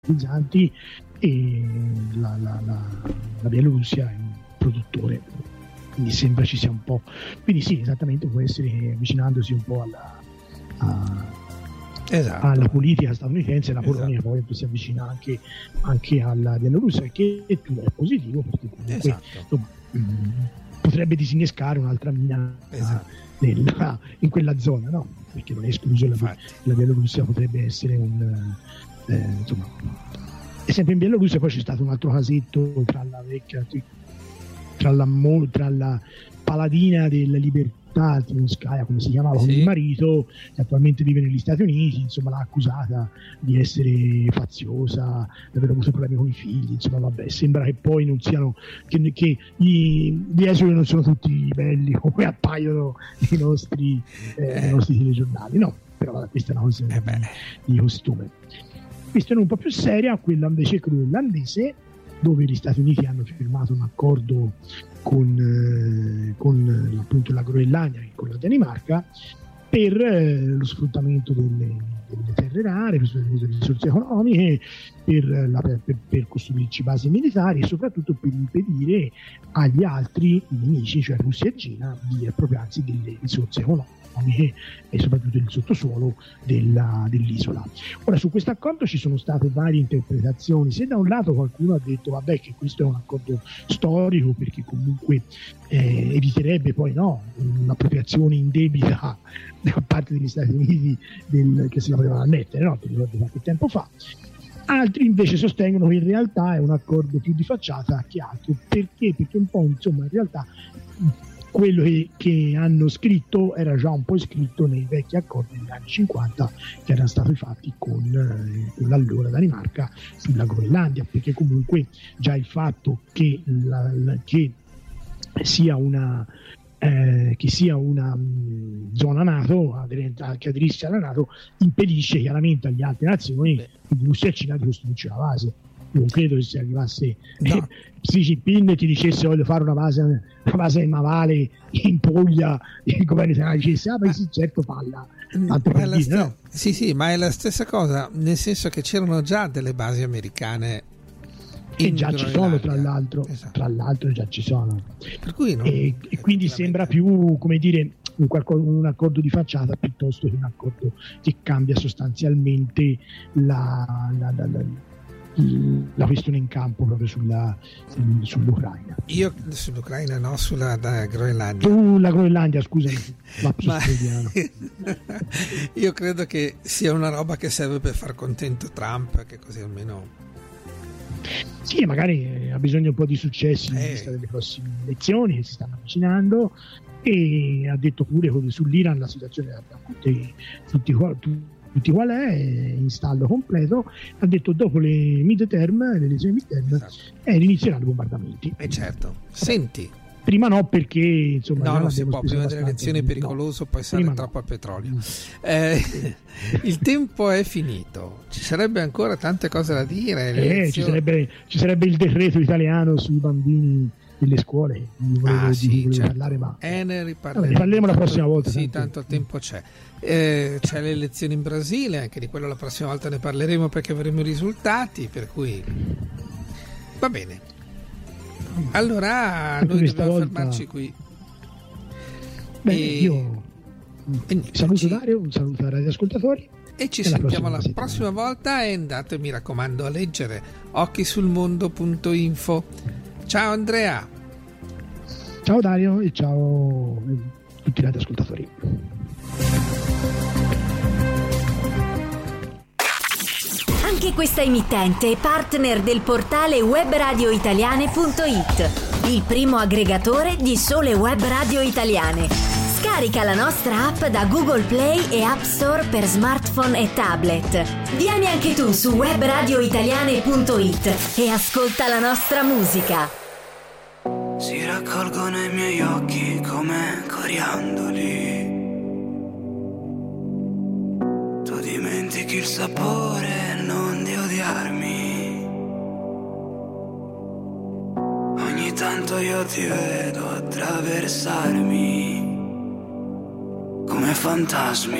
fertilizzanti, e la Bielorussia è un produttore, quindi sembra ci sia un po', quindi sì, esattamente, può essere avvicinandosi un po' alla politica statunitense. La Polonia poi si avvicina anche alla Bielorussia, che è positivo, perché comunque insomma, potrebbe disinnescare un'altra mina in quella zona, no? Perché non è escluso la Bielorussia potrebbe essere insomma. E sempre in Bielorussia poi c'è stato un altro casetto tra la paladina della libertà Timonskaya, come si chiamava, con il marito, che attualmente vive negli Stati Uniti, insomma l'ha accusata di essere faziosa, di aver avuto problemi con i figli, insomma vabbè, sembra che poi non siano, che gli esuli non sono tutti belli come appaiono nei nostri telegiornali, no, però vabbè, questa è una cosa di costume. Questa è un po' più seria, quella invece groenlandese, dove gli Stati Uniti hanno firmato un accordo con appunto la Groenlandia e con la Danimarca per lo sfruttamento delle terre rare, per le risorse economiche, per costruirci basi militari e soprattutto per impedire agli altri nemici, cioè Russia e Cina, di appropriarsi delle risorse economiche e soprattutto del sottosuolo dell'isola. Ora, su questo accordo ci sono state varie interpretazioni. Se da un lato qualcuno ha detto vabbè che questo è un accordo storico perché comunque eviterebbe poi un'appropriazione indebita da parte degli Stati Uniti che se la volevano annettere, no? Ti ricordi qualche tempo fa. Altri invece sostengono che in realtà è un accordo più di facciata che altro. Perché? Perché un po' insomma in realtà quello che hanno scritto era già un po' scritto nei vecchi accordi degli anni 50 che erano stati fatti con l'allora Danimarca sulla Groenlandia, perché comunque già il fatto che sia una zona NATO, che aderisce alla NATO, impedisce chiaramente agli altre nazioni, quindi Russia e Cina, di costruirci una base. Io non credo che se arrivasse Xi Jinping e ti dicesse voglio fare una base navale in Puglia, il governo italiano dicesse ma sì, certo, falla. No? Sì, ma è la stessa cosa, nel senso che c'erano già delle basi americane e già ci sono, tra l'altro già ci sono, per cui e quindi sembra più, come dire, un accordo di facciata piuttosto che un accordo che cambia sostanzialmente la questione in campo proprio sull'Ucraina. Io sull'Ucraina no, sulla Groenlandia. Sulla Groenlandia, scusami. Io credo che sia una roba che serve per far contento Trump, che così almeno sì, magari ha bisogno un po' di successi in vista delle prossime elezioni che si stanno avvicinando, e ha detto pure che sull'Iran la situazione tutti qual è in stallo completo. Ha detto dopo le elezioni midterm inizieranno i bombardamenti. Certo. Senti, prima no, perché insomma non si può, prima delle elezioni è pericoloso, poi sale troppo al petrolio. Il tempo è finito, ci sarebbe ancora tante cose da dire. Ci sarebbe il decreto italiano sui bambini delle scuole, parlare, ma ne parleremo la prossima volta. Sì, tanto tempo c'è. C'è le elezioni in Brasile, anche di quello la prossima volta ne parleremo perché avremo i risultati, per cui va bene. Allora noi dobbiamo fermarci qui. Io saluto Dario, un saluto ai radioascoltatori e ci sentiamo la prossima volta, e andate, mi raccomando, a leggere occhisulmondo.info. Ciao Andrea. Ciao Dario e ciao a tutti i radioascoltatori. Anche questa emittente è partner del portale webradioitaliane.it, il primo aggregatore di sole web radio italiane. Scarica la nostra app da Google Play e App Store per smartphone e tablet. Vieni anche tu su webradioitaliane.it e ascolta la nostra musica. Si raccolgono i miei occhi come coriandoli. Tu dimentichi il sapore, non di odiarmi. Ogni tanto io ti vedo attraversarmi come fantasmi.